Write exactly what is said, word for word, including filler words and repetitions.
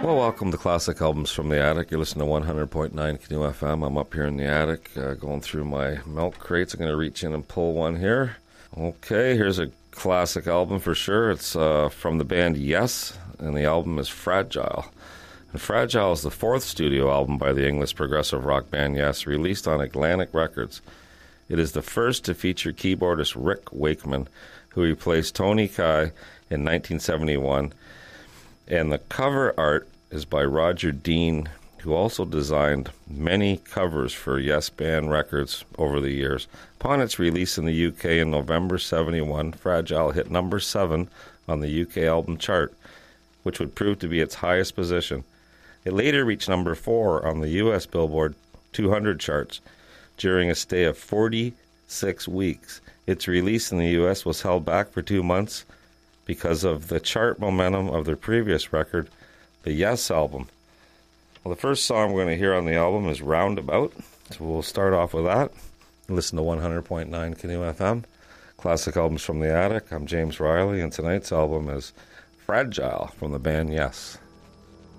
Well, welcome to Classic Albums from the Attic. You're listening to one hundred point nine Canoe F M. I'm up here in the attic uh, going through my milk crates. I'm going to reach in and pull one here. Okay, here's a classic album for sure. It's uh, from the band Yes, and the album is Fragile. And Fragile is the fourth studio album by the English progressive rock band Yes, released on Atlantic Records. It is the first to feature keyboardist Rick Wakeman, who replaced Tony Kai in nineteen seventy-one. And the cover art is by Roger Dean, who also designed many covers for Yes Band records over the years. Upon its release in the U K in November seventy-one, Fragile hit number seven on the U K album chart, which would prove to be its highest position. It later reached number four on the U S Billboard two hundred charts during a stay of forty-six weeks. Its release in the U S was held back for two months because of the chart momentum of their previous record, the Yes album. Well, the first song we're going to hear on the album is Roundabout, so we'll start off with that. Listen to one hundred point nine Canoe F M, Classic Albums from the Attic. I'm James Riley, and tonight's album is Fragile from the band Yes.